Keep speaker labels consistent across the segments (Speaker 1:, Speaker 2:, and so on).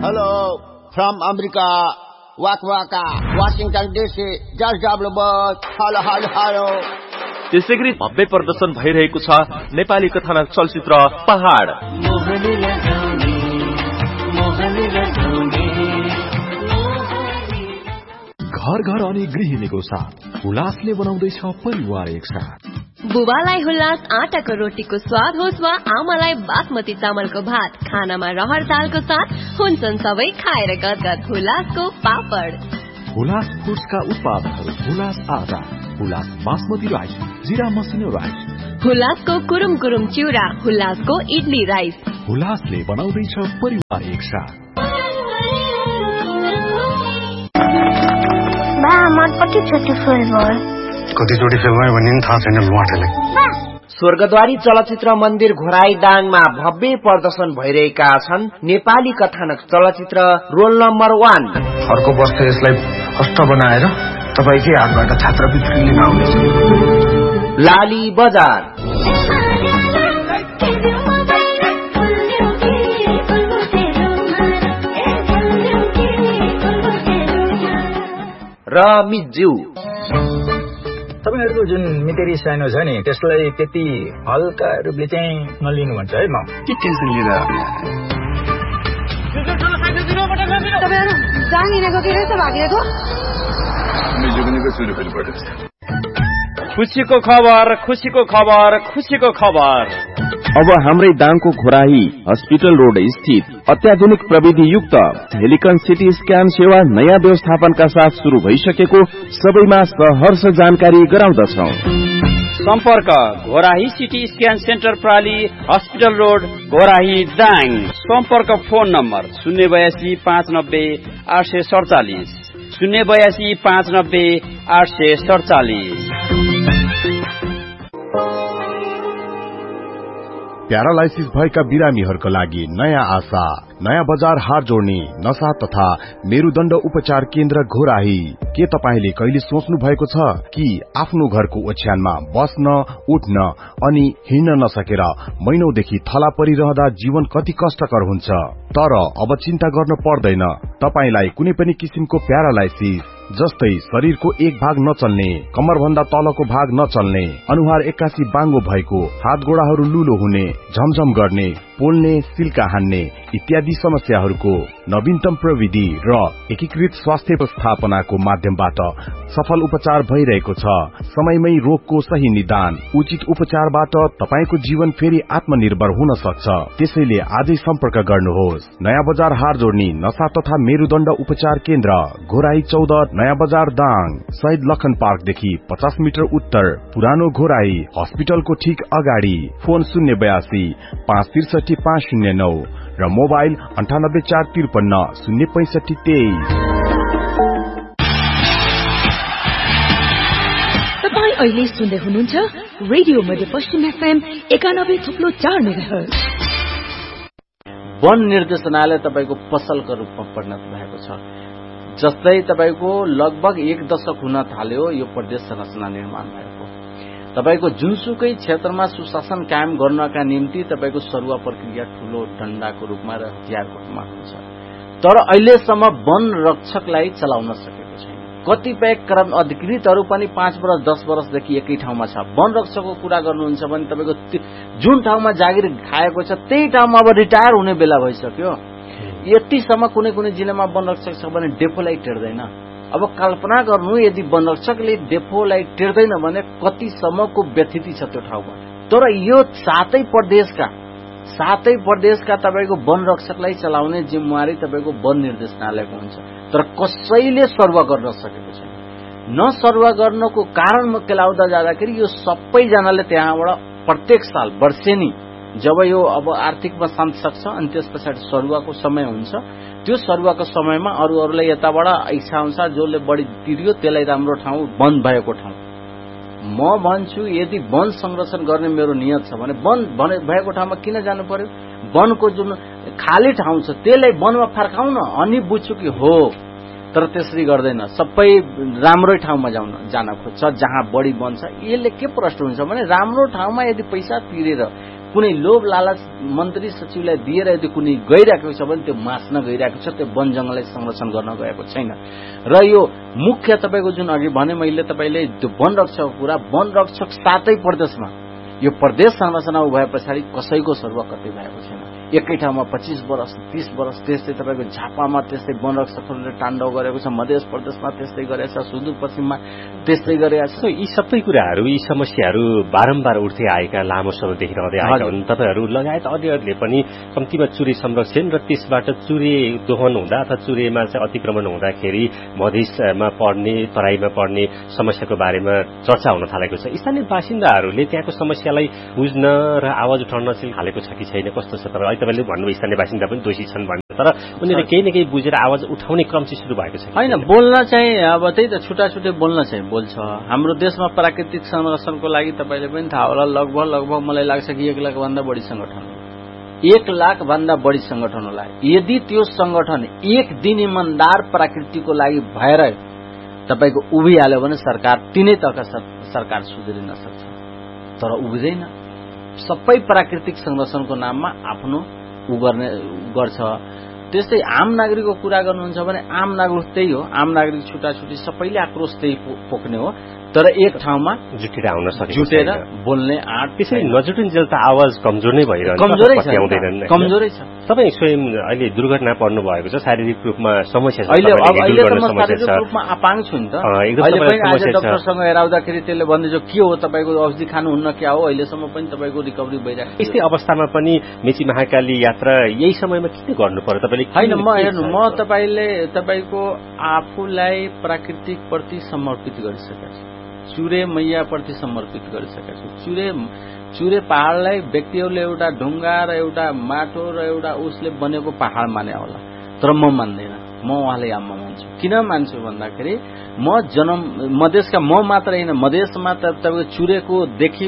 Speaker 1: Hello, from America, Waka, Washington DC, George W. Bush, hello.
Speaker 2: त्यसैगरी भव्य प्रदर्शन भइरहेको छ नेपाली कथानक चलचित्र पहाड।
Speaker 3: घर घर अनि गृहिणीको साथ हुलासले बनाउँदैछ परिवार एकसाथ।
Speaker 4: बुबालाई हुलास आटाको रोटीको स्वाद होस् वा आमालाई बासमती चामलको भात, खानामा रहर दालको साथ हुन्छन् सबै खाएर गदगद हुलासको पापड।
Speaker 3: हुलास फुड्सका उत्पादनहरू हुलास आटा, हुलास बासमती राइस, जिरा मसिनो राइस,
Speaker 4: हुलासको कुरुम कुरुम चिउरा, हुलासको इडली राइस।
Speaker 3: हुलासले बनाउँदैछ परिवार एकसाथ।
Speaker 5: कतिचोटि फेल भयो भन्ने थाहा छैन लुवाटेले।
Speaker 6: स्वर्गद्वारी चलचित्र मन्दिर घोराई दाङमा भव्य प्रदर्शन भइरहेका छन् नेपाली कथानक चलचित्र रोल नम्बर 1।
Speaker 5: अर्को वर्ष यसलाई फर्स्ट बनाएर तपाईकै हातबाट छात्रवृत्ति लिन आउनेछ।
Speaker 6: लाली बजार र मिज्यू।
Speaker 7: तपाईहरुको जुन मितेरी सानो छ नि त्यसलाई त्यति हल्का रूपले चाहिँ नलिनु भन्छ है। म
Speaker 5: के टेन्सन लिँदा
Speaker 8: तपाईहरु जानिनेको के रहेछ भागिएको?
Speaker 2: खुसीको खबर।
Speaker 9: अब हाम्रै दाङको घोराही हस्पिटल रोड स्थित अत्याधुनिक प्रविधि युक्त हेलिकन सिटी स्क्यान सेवा नयाँ व्यवस्थापनका साथ शुरू भइसकेको सबैमा सहर्ष जानकारी गराउँदछौ।
Speaker 10: सम्पर्क Ghorahi CT scan centre प्राली hospital road Ghorahi Dang. सम्पर्क फोन नम्बर 082 590 847 082 590 847।
Speaker 11: प्यारालाइसिस भएका बिरामीहरूका लागि नयाँ आशा, नयाँ बजार हार जोड्ने नशा तथा मेरुदण्ड उपचार केन्द्र घोराही। के तपाईले कहिले सोच्नु भएको छ कि आफ्नो घरको ओछ्यानमा बस्न, उठ्न अनि हिँड्न नसकेर महिनौदेखि थला परिरहँदा जीवन कति कष्टकर हुन्छ? तर अब चिन्ता गर्न पर्दैन। तपाईलाई कुनै पनि किसिमको प्यारालाइसिस जस्तै शरीरको एक भाग नचल्ने, कमर भन्दा तलको भाग नचल्ने, अनुहार एक्कासी बाङ्गो भएको, हात गोडाहरू लुलो हुने, झमझम गर्ने, पोल्ने, सिल्का हान्ने इत्यादि समस्याहरूको नवीनतम प्रविधि र एकीकृत स्वास्थ्य व्यवस्थापनाको माध्यमबाट सफल उपचार भइरहेको छ। समयमै रोगको सही निदान, उचित उपचारबाट तपाईको जीवन फेरि आत्मनिर्भर हुन सक्छ। त्यसैले आजै सम्पर्क गर्नुहोस्। नयाँ बजार हार जोड्ने नशा तथा मेरुदण्ड उपचार केन्द्र घोराई 14 नयाँ बजार दाङ, शहीद लखन पार्कदेखि 50 मिटर उत्तर, पुरानो घोराई हस्पिटलको ठीक अगाडि। फोन 082 563 509 र मोबाइल 98 453 065 23।
Speaker 8: तपाई अहिले सुन्दै हुनुहुन्छ रेडियो मध्यपश्चिम FM 91.4 मेगाहर्ज।
Speaker 10: वन निर्देशनालय तपाईको पसलको रूपमा परिणत भएको छ। जस्तै तपाईको लगभग 1 दशक हुन थाल्यो यो प्रदेश संरचना निर्माण भएको। तपाईको जुनसुकै क्षेत्रमा सुशासन कायम गर्नका निम्ति तपाईको सरुवा प्रक्रिया ठूलो डण्डाको रूपमा र हतियारको रूपमा हुन्छ। तर अहिलेसम्म वन रक्षकलाई चलाउन सकेको छैन। कतिपय क्रम अधिकृतहरू पनि 5 वर्ष 10 वर्षदेखि एकै ठाउँमा छ। वन रक्षकको कुरा गर्नुहुन्छ भने तपाईको जुन ठाउँमा जागिर खाएको छ त्यही ठाउँमा अब रिटायर हुने बेला भइसक्यो। यतिसम्म कुनै कुनै जिल्लामा वन रक्षक छ भने डेपोलाई टेर्दैन। अब कल्पना गर्नु यदि वन रक्षकले डेपोलाई टेर्दैन भने कतिसम्मको व्यथिति छ त्यो ठाउँमा। तर यो सातै प्रदेशका तपाईको वन रक्षकलाई चलाउने जिम्मेवारी तपाईको वन निर्देशनालयको हुन्छ। तर कसैले सर्व गर्न सकेको छैन। नसर्व गर्नको कारण म केलाउँदा जाँदाखेरि यो सबैजनाले त्यहाँबाट प्रत्येक साल वर्षेनी जब यो अब आर्थिकमा शान्त सक्छ अनि त्यस पछाडि सरुवाको समय हुन्छ। त्यो सरुवाको समयमा अरूलाई यताबाट इच्छा अनुसार जसले बढी तिर्यो त्यसलाई राम्रो ठाउँ वन भएको ठाउँ। म भन्छु यदि वन संरक्षण गर्ने मेरो नियत छ भने वन भएको ठाउँमा किन जानु पर्यो? वनको जुन खाली ठाउँ छ त्यसलाई वनमा फर्काउन। अनि बुझ्छु कि हो, तर त्यसरी गर्दैन। सबै राम्रै ठाउँमा जान खोज्छ जहाँ बढी वन छ। यसले के प्रश्न हुन्छ भने राम्रो ठाउँमा यदि पैसा तिरेर कुनै लोभ लालच मन्त्री सचिवलाई दिएर यदि कुनै गइरहेको छ भने त्यो मास्न गइरहेको छ, त्यो वन जंगललाई संरक्षण गर्न गएको छैन। र यो मुख्य तपाईको जुन अघि भने मैले तपाईले त्यो वन रक्षकको कुरा, वन रक्षक 7 प्रदेशमा यो प्रदेश संरचना भए पछाडि कसैको सर्व कतै भएको छैन। एकै ठाउँमा 25 वर्ष 30 वर्ष त्यस्तै तपाईको झापामा त्यस्तै वन रक्षकहरूले ताण्डव गरेको छ, मध्य प्रदेशमा त्यस्तै गरेको छ, सुदूरपश्चिममा त्यस्तै गरेको छ।
Speaker 12: यी सबै कुराहरू, यी समस्याहरू बारम्बार उठ्दै आएका लामो समयदेखि रहँदै आएका हुन्। तपाईहरू लगायत अन्यहरूले पनि कम्तीमा चुरे संरक्षण र त्यसबाट चुरे दोहन हुँदा अथवा चुरेमा चाहिँ अतिक्रमण हुँदाखेरि मधेसमा पर्ने, तराईमा पर्ने समस्याको बारेमा चर्चा हुन थालेको छ। स्थानीय बासिन्दाहरूले त्यहाँको समस्यालाई बुझ्न र आवाज उठाउन चाहिँ थालेको छ कि छैन, कस्तो छ? तपाईले भन्नुभयो स्थानीय बासिन्दा पनि दोषी छन् भन्ने, तर उनीहरूले केही न केही बुझेर आवाज उठाउने क्रम चाहिँ सुरु भएको छ
Speaker 10: हैन? बोल्न चाहिँ अब त्यही त छुट्टा छुट्टै बोल्न चाहिँ बोल्छ। हाम्रो देशमा प्राकृतिक संरक्षणको लागि तपाईले पनि थाहा होला लगभग मलाई लाग्छ कि 1 लाख भन्दा बढी संगठन, 1 लाख भन्दा बढी संगठन होला। यदि त्यो संगठन एक दिन इमानदार प्रकृतिको लागि भएर तपाईको उभिहाल्यो भने सरकार तिनै तहका सरकार सुध्रिन सक्छ, तर उभिदैन। सबै प्राकृतिक संरक्षणको नाममा आफ्नो गर्छ। त्यस्तै आम नागरिकको कुरा गर्नुहुन्छ भने आम नागरिक त्यही हो, आम नागरिक छुट्टाछुट्टी सबैले आक्रोश त्यही पोख्ने हो, तर एक ठाउँमा
Speaker 12: जुटेर आउन सकेको
Speaker 10: जुटेर बोल्ने आँट
Speaker 12: त्यसरी नजुटिन्जेल त आवाज कमजोर नै भइरहन्छ,
Speaker 10: कमजोरै छ।
Speaker 12: तपाईँ स्वयं अहिले दुर्घटना पर्नु भएको छ, शारीरिक रूपमा समस्या छ,
Speaker 10: अहिले त म शारीरिक रूपमा अपाङ छु नि त। अहिले पनि आज डाक्टरसँग हेराउँदाखेरि त्यसले भन्दैछ के हो तपाईको औषधि खानुहुन्न क्या हो, अहिलेसम्म पनि तपाईको रिकभरी भइरहेको छ।
Speaker 12: यस्तै अवस्थामा पनि मेची महाकाली यात्रा यही समयमा किन गर्नु पर्यो तपाईले?
Speaker 10: हैन, म तपाईको आफूलाई प्राकृतिक प्रति समर्पित गरिसकेको छु, चुरे मैया प्रति समर्पित गरिसकेको छु। चुरे पहाडलाई व्यक्तिहरूले एउटा ढुङ्गा र एउटा माटो र एउटा उसले बनेको पहाड माने होला, तर म मान्दैन। म उहाँलाई आम्मा मान्छु। किन मान्छु भन्दाखेरि म मधेसका म मात्र होइन, मधेसमा तपाईको चुरेको देखि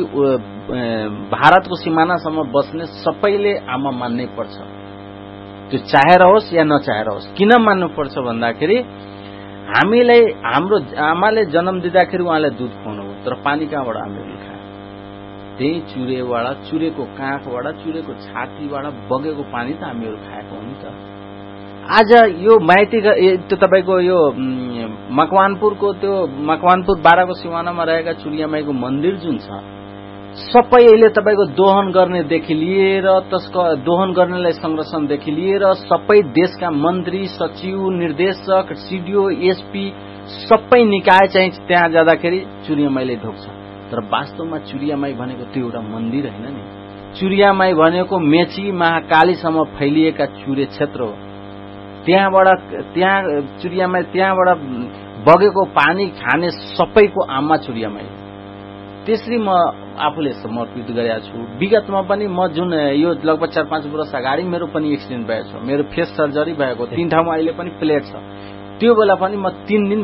Speaker 10: भारतको सिमानासम्म बस्ने सबैले आमा मान्नै पर्छ, त्यो चाहेर होस् या नचाहेर होस्। किन मान्नु पर्छ भन्दाखेरि हामीलाई हाम्रो आमाले जन्म दिँदाखेरि उहाँले दूध खुवाउनु हो, तर पानी कहाँबाट हामीले खायौँ? त्यही चुरेबाट, चुरेको काखबाट, चुरेको छातीबाट बगेको पानी त हामीहरू खाएको हो नि त। आज यो माइती त्यो तपाईको यो मकवानपुरको त्यो मकवानपुर 12 को सिमानामा रहेका चुरियामाईको मन्दिर जुन छ, सबै अहिले तपाईको दोहन गर्नेदेखि लिएर त्यसको दोहन गर्नेलाई संरक्षणदेखि लिएर सबै देशका मन्त्री, सचिव, निर्देशक, सिडिओ, एसपी सबै निकाय चाहिँ त्यहाँ जाँदाखेरि चुरियामाईले ढोक्छ। तर वास्तवमा चुरियामाई भनेको त्यो एउटा मन्दिर होइन नि। चुरियामाई भनेको मेची महाकालीसम्म फैलिएका चुरे क्षेत्र हो। त्यहाँ चुरियामाई, त्यहाँबाट बगेको पानी खाने सबैको आमा चुरियामाई। त्यसरी म आफूले समर्पित गरेको छु। विगतमा पनि म जुन यो लगभग 4-5 वर्ष अगाडि मेरो पनि एक्सिडेन्ट भएको छ, मेरो फेस सर्जरी भएको 3 ठाउँमा अहिले पनि प्लेट छ। त्यो बेला पनि म 3 दिन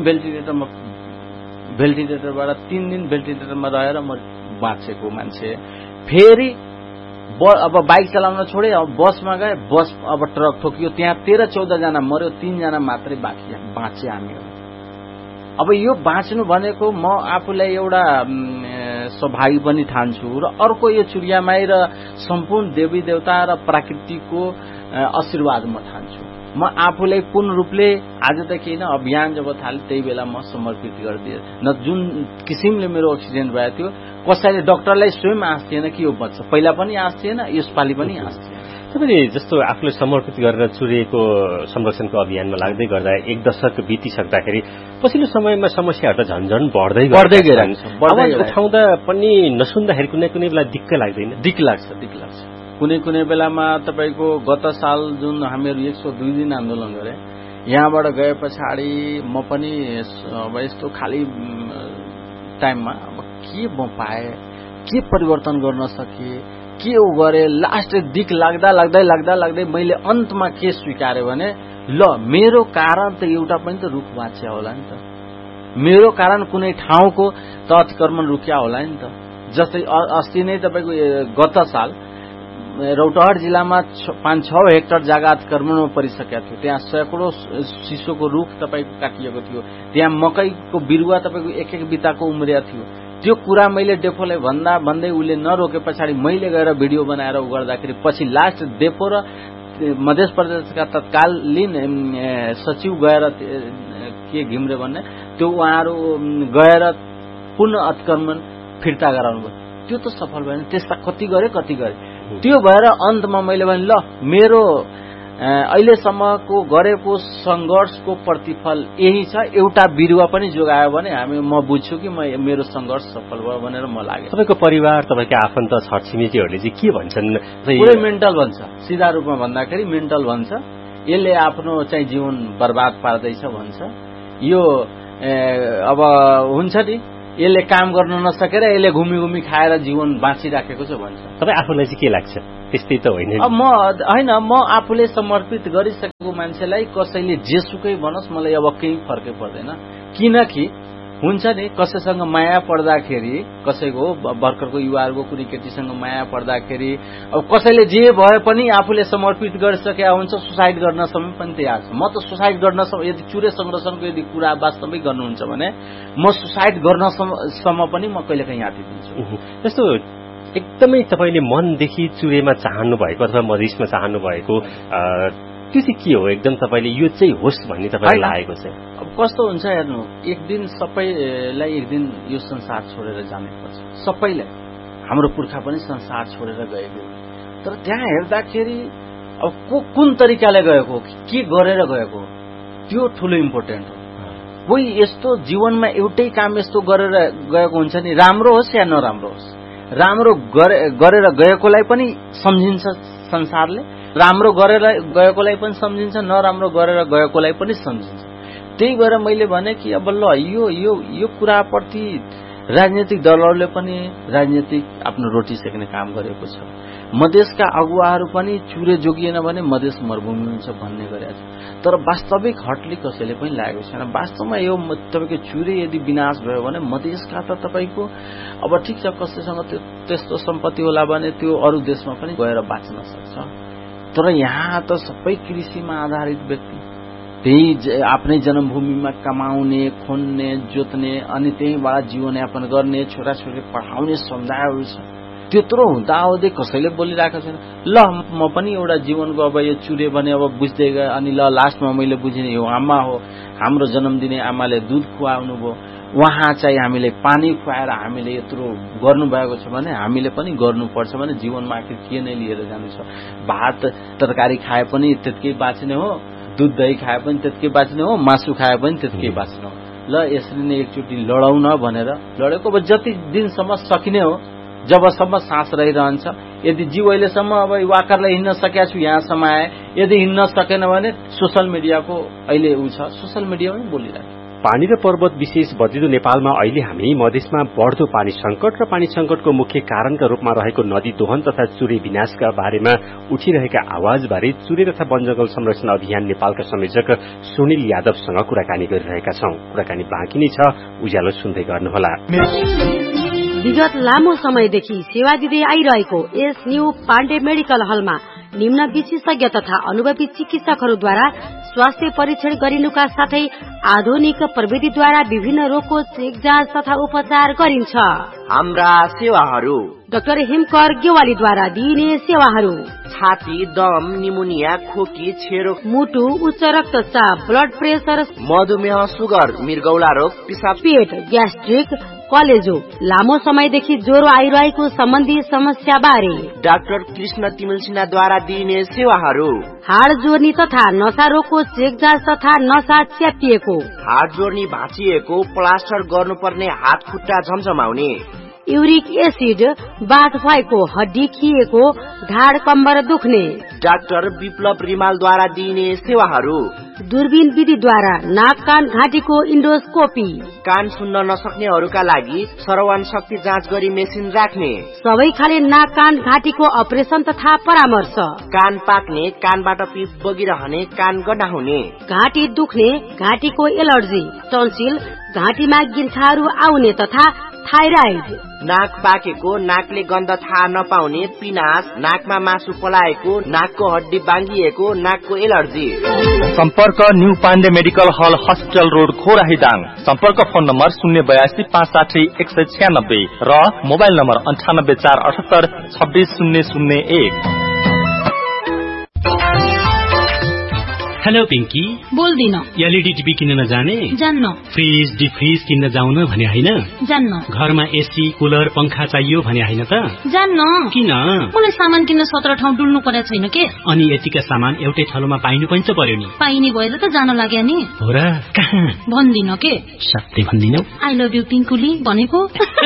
Speaker 10: भेन्टिलेटरबाट 3 दिन भेन्टिलेटरमा रहेर म बाँचेको मान्छे। फेरि अब बाइक चलाउन छोडे, अब बसमा गए, बस अब ट्रक ठोकियो, त्यहाँ 13-14 जना मर्यो, 3 जना मात्रै बाँचे हामीहरू। अब यो बाँच्नु भनेको म आफूलाई एउटा सौभाग्य पनि ठान्छु र अर्को यो चुरियामाई र सम्पूर्ण देवी देवता र प्रकृतिको आशीर्वाद म ठान्छु। म आफूलाई पूर्ण रूपले आजदेखि होइन, अभियान जब थाले त्यही बेला म समर्पित गरिदिए। न जुन किसिमले मेरो एक्सिडेन्ट भएको थियो, कसैले डाक्टरलाई स्वयं आश थिएन कि यो बच्छ, पहिला पनि आश थिएन, यसपालि पनि आश थिएन।
Speaker 12: तपाईले जस्तो आफूले समर्पित गरेर चुरेको संरक्षणको अभियानमा लाग्दै गर्दा 1 दशक बितिसक्दाखेरि पछिल्लो समयमा समस्याहरू त झन्झन बढ्दै गइरहेको छ। आवाज उठाउँदा पनि नसुन्दाखेरि कुनै बेला दिक्क लाग्दैन? दिक्क लाग्छ। कुनै बेलामा तपाईको गत साल जुन हामीहरू 102 दिन आन्दोलन गरे, यहाँबाट गए पछाडि म पनि अब यस्तो खाली टाइममा अब के म पाएँ, के परिवर्तन गर्न सके, के उ गरे, लास्ट दिक लाग्दा मैले अन्तमा के स्वीकारे भने ल मेरो कारण त एउटा पनि त रुख बाँच्या होला नि त, मेरो कारण कुनै ठाउँको त अतिक्रमण रुक्या होला नि त। जस्तै अस्ति नै तपाईको गत साल रौतहट जिल्लामा 5-6 हेक्टर जग्गा अतिक्रमणमा परिसकेको थियो। त्यहाँ सैकडौं सिसोको रुख तपाईको काटिएको थियो। त्यहाँ मकैको बिरुवा तपाईको 1-1 बिताको उम्रिया थियो।
Speaker 10: त्यो कुरा मैले डेपोलाई भन्दै उसले नरोके पछाडि मैले गएर भिडियो बनाएर उ गर्दाखेरि पछि लास्ट डेपो र मध्य प्रदेशका तत्कालीन सचिव गएर के घिम्रे भन्ने त्यो उहाँहरू गएर पुनः अतिक्रमण फिर्ता गराउनु भयो। त्यो त सफल भएन। त्यस्ता कति गरे त्यो भएर अन्तमा मैले भने ल मेरो अहिलेसम्मको गरेको संघर्षको प्रतिफल यही छ, एउटा बिरुवा पनि जोगायो भने म बुझ्छु कि मेरो संघर्ष सफल भयो भनेर म लाग्यो।
Speaker 12: तपाईको परिवार, तपाईका आफन्त छरछिमेकीहरूले चाहिँ के भन्छन्?
Speaker 10: पुरै मेन्टल भन्छ, सिधा रूपमा भन्दाखेरि मेन्टल भन्छ। यसले आफ्नो चाहिँ जीवन बर्बाद पार्दैछ भन्छ। यो अब हुन्छ नि यसले काम गर्न नसकेर यसले घुमी खाएर जीवन बाँचिराखेको छ भन्छ।
Speaker 12: तपाईँ आफूलाई चाहिँ के लाग्छ? त्यस्तै त होइन।
Speaker 10: म आफूले समर्पित गरिसकेको मान्छेलाई कसैले जेसुकै भनोस् मलाई अब केही फर्कै पर्दैन। किनकि हुन्छ नि कसैसँग माया पर्दाखेरि, कसैको भर्खरको युवाहरूको कुनै केटीसँग माया पर्दाखेरि अब कसैले जे भए पनि आफूले समर्पित गरिसकेका हुन्छ, सुसाइड गर्नसम्म पनि तयार छ। म त सुसाइड गर्नसम्म, यदि चुरे संरक्षणको यदि कुरा वास्तविक गर्नुहुन्छ भने म सुसाइड गर्नसम्म पनि म कहिलेकाहीँ आँटिदिन्छु।
Speaker 12: जस्तो एकदमै तपाईँले मनदेखि चुरेमा चाहनु भएको अथवा मधेसमा चाहनु भएको त्यो चाहिँ के हो? एकदम तपाईँले यो चाहिँ होस् भन्ने तपाईँलाई लागेको छ?
Speaker 10: अब कस्तो हुन्छ हेर्नु, एक दिन सबैलाई एक दिन यो संसार छोडेर जानुपर्छ। सबैलाई, हाम्रो पुर्खा पनि संसार छोडेर गएको, तर त्यहाँ हेर्दाखेरि अब कुन तरिकाले गएको, के गरेर गएको, त्यो ठुलो इम्पोर्टेन्ट हो। कोही यस्तो जीवनमा एउटै काम यस्तो गरेर गएको हुन्छ नि, राम्रो होस् या नराम्रो होस्, राम्रो गरेर गएकोलाई पनि सम्झिन्छ संसारले, राम्रो गरेर गएकोलाई पनि सम्झिन्छ, नराम्रो गरेर गएकोलाई पनि सम्झिन्छ। त्यही भएर मैले भने कि अब ल यो कुराप्रति राजनीतिक दलहरूले पनि राजनीतिक आफ्नो रोटी सेक्ने काम गरेको छ। मधेसका अगुवाहरू पनि चुरे जोगिएन भने मधेस मरुभूमि हुन्छ भन्ने गरेको छ। तर वास्तविक हटली कसैले पनि लागेको छैन। वास्तवमा यो तपाईँको चुरे यदि विनाश भयो भने मधेसका त तपाईँको अब ठिक छ कसैसँग त्यस्तो सम्पत्ति होला भने त्यो अरू देशमा पनि गएर बाँच्न सक्छ। तर यहाँ त सबै कृषिमा आधारित व्यक्ति, त्यही आफ्नै जन्मभूमिमा कमाउने, खोन्ने, जोत्ने अनि त्यहीबाट जीवनयापन गर्ने, छोराछोरी पढाउने समुदायहरू छ। त्यत्रो हुँदाहुँदै कसैले बोलिरहेको छैन। ल म पनि एउटा जीवनको अब यो चुरे भने अब बुझ्दै गएँ। अनि ल लास्टमा मैले बुझिने यो आमा हो, हाम्रो जन्म दिने आमाले दुध खुवाउनु भयो, उहाँ चाहिँ हामीले पानी खुवाएर हामीले यत्रो गर्नुभएको छ भने हामीले पनि गर्नुपर्छ भने जीवनमा आखिर के नै लिएर जानु छ। भात तरकारी खाए पनि त्यतिकै बाँच्ने हो, दूध दही खाए पनि त्यतिकै बाँच्ने हो, मासु खाए पनि त्यतिकै बाँच्ने हो। ल यसरी नै एकचोटि लडाउँ न भनेर लडेको। अब जति दिनसम्म सकिने हो, जबसम्म सास रहिरहन्छ। यदि जीव अहिलेसम्म अब वाकरलाई हिँड्न सकेका छु यहाँसम्म आए, यदि हिँड्न सकेन भने सोसल मिडियाको अहिले उ छ, सोसल मिडियामै बोलिरहेको।
Speaker 12: पानी र पर्वत विशेष बजिदो नेपालमा अहिले हामी मधेसमा बढ्दो पानी संकट र पानी संकटको मुख्य कारणका रूपमा रहेको नदी दोहन तथा चुरे विनाशका बारेमा उठिरहेका आवाजबारे चुरे तथा वनजंगल संरक्षण अभियान नेपालका संयोजक सुनिल यादवसँग कुराकानी गरिरहेका छौं। कुराकानी बाँकी नै छ, उज्यालो सुन्दै गर्नुहोला।
Speaker 13: विगत लामो समयदेखि सेवा दिँदै आइरहेको एस न्यू पाण्डे मेडिकल हलमा निम्न विशेषज्ञ तथा अनुभवी चिकित्सकहरूद्वारा स्वास्थ्य परीक्षण गरिनुका साथै आधुनिक प्रविधिद्वारा विभिन्न रोगको चेक जाँच तथा उपचार गरिन्छ।
Speaker 6: हाम्रा सेवाहरू:
Speaker 13: डाक्टर हिमकर गेवालीद्वारा दिइने सेवाहरू:
Speaker 6: छाती, दम, निमोनिया, खोकी, छेरो,
Speaker 13: मुटु, उच्च रक्तचाप, ब्लड प्रेसर,
Speaker 6: मधुमेह, सुगर, मृगौला रोग, पिसाब,
Speaker 13: पेट, ग्यास्ट्रिक, कलेजो, लामो समयदेखि ज्वरो आइरहेको सम्बन्धी समस्या बारे
Speaker 6: डाक्टर कृष्ण तिमिल सिन्हाद्वारा दिइने सेवाहरू:
Speaker 13: हाड जोर्नी तथा नसा रोगको चेक जाँच तथा नसा च्यापिएको,
Speaker 6: हाड जोर्नी भाँचिएको, प्लास्टर गर्नुपर्ने हात खुट्टा झमझमाउने,
Speaker 13: युरिक एसिड, बाथ भएको, हड्डी खिएको, ढाड कम्बर दुख्ने,
Speaker 6: डाक्टर विप्लव रिमालद्वारा दिइने सेवाहरू:
Speaker 13: दूरबीन विधिद्वारा नाक कान घाँटीको इन्डोस्कोपी,
Speaker 6: कान सुन्न नसक्नेहरूका लागि श्रवण शक्ति जाँच गरी मेसिन राख्ने,
Speaker 13: सबै खाले नाक कान घाँटीको अपरेसन तथा परामर्श,
Speaker 6: कान पाक्ने, कानबाट पिप बगिरहने, कान गडाउने,
Speaker 13: घाँटी दुख्ने, घाँटीको एलर्जी, टन्सिल, घाँटीमा गिर्खाहरू आउने तथा थाइराइड,
Speaker 6: नाक पाकेको, नाकले गन्ध थाहा नपाउने, पिनास, नाकमा मासु पलाएको, नाकको हड्डी बाङ्गिएको, नाकको एलर्जी।
Speaker 2: सम्पर्क न्यू पाण्डे मेडिकल हल हस्पिटल रोड खोराहीदाङ। सम्पर्क फोन नम्बर 082 560 196 र mobile number 98478 26001।
Speaker 14: Hello Pinky,
Speaker 8: बोल्दिन।
Speaker 14: LED TV किन्न नजाने?
Speaker 8: जान्न।
Speaker 14: फ्रिज डिफ्रिज किन्न जाउन भने हैन?
Speaker 8: जान्न।
Speaker 14: घरमा एसी कुलर पंखा चाहियो भने हैन त?
Speaker 8: जान्न।
Speaker 14: किन?
Speaker 8: मलाई सामान किन्न 17 ठाउँ डुल्नु पर्या छैन के?
Speaker 14: अनि यतिका सामान एउटै ठाउँमा पाइनु पनि त पर्यो नि।
Speaker 8: पाइने भएर त जान लाग्या नि।
Speaker 14: हो र? कहाँ?
Speaker 8: भन्दिन के?
Speaker 14: सत्य भन्दिनौ?
Speaker 8: आई लभ यु पिंकुली भनेको।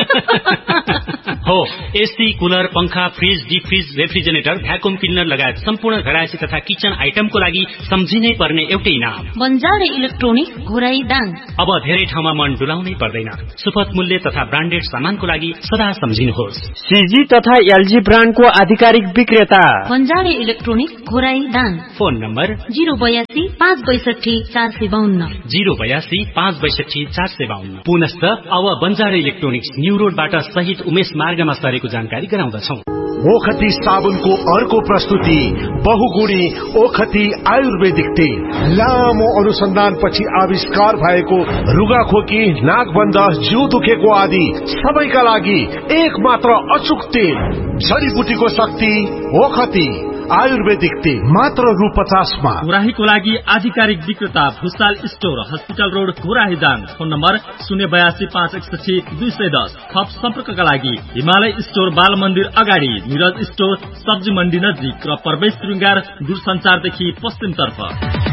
Speaker 14: हो, एसी कुलर पंखा फ्रिज डिफ्रिज रेफ्रिजरेटर भ्याकुम क्लिनर लगायत सम्पूर्ण घरायसी तथा किचन आइटमको लागि सम्झिनै पर्ने एउटै नाम
Speaker 8: बन्जारे इलेक्ट्रोनिक घोराई दाङ।
Speaker 14: अब धेरै ठाउँमा मन डुलाउनै पर्दैन। सुपथ मूल्य तथा ब्रान्डेड सामानको लागि सदा सम्झिनुहोस्।
Speaker 15: सीजी तथा एलजी ब्रान्डको आधिकारिक विक्रेता
Speaker 8: बन्जारे electronic Ghorahi Dang.
Speaker 14: Phone number
Speaker 8: 082 562 452
Speaker 14: 082 562 452। पुनश्च अब बन्जारे इलेक्ट्रोनिक्स न्यू रोडबाट सहित उमेश मार्गमा सरेको जानकारी गराउँदछौ।
Speaker 16: ओखती साबुनको अर्को प्रस्तुति बहुगुणी ओखती आयुर्वेदिक तेल। लामो अनुसन्धानपछि आविष्कार भएको रुगाखोकी, नाकबन्ध, जिउ दुखेको आदि सबैका लागि एक मात्र अचूक तेल। जडीबुटीको शक्ति ओखती आयुर्वेदिक तेल मात्र रु 50 मा।
Speaker 17: घोराहीको लागि आधिकारिक विक्रेता Bhusal store hospital road घोराहीदाङ। Phone number 082 561 210। थप सम्पर्कका लागि हिमालय स्टोर बाल मन्दिर अगाडि, निरज स्टोर सब्जी मण्डी नजिक र प्रवेश श्रृंगार दूरसञ्चारदेखि पश्चिमतर्फ।